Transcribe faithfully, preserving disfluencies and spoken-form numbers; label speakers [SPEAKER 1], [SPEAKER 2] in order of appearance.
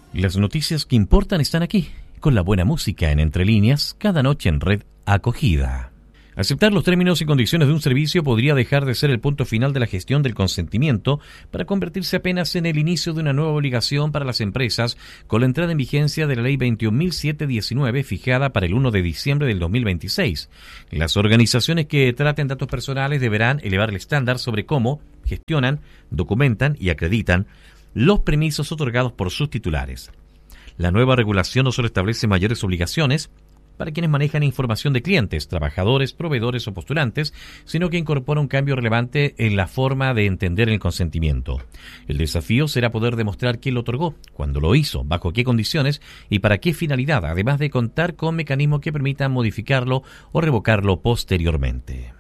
[SPEAKER 1] Las noticias que importan están aquí, con la buena música en Entre Líneas, cada noche en Red Acogida. Aceptar los términos y condiciones de un servicio podría dejar de ser el punto final de la gestión del consentimiento para convertirse apenas en el inicio de una nueva obligación para las empresas con la entrada en vigencia de la Ley veintiún mil setecientos diecinueve fijada para el primero de diciembre del dos mil veintiséis. Las organizaciones que traten datos personales deberán elevar el estándar sobre cómo gestionan, documentan y acreditan los permisos otorgados por sus titulares. La nueva regulación no solo establece mayores obligaciones para quienes manejan información de clientes, trabajadores, proveedores o postulantes, sino que incorpora un cambio relevante en la forma de entender el consentimiento. El desafío será poder demostrar quién lo otorgó, cuándo lo hizo, bajo qué condiciones y para qué finalidad, además de contar con mecanismos que permitan modificarlo o revocarlo posteriormente.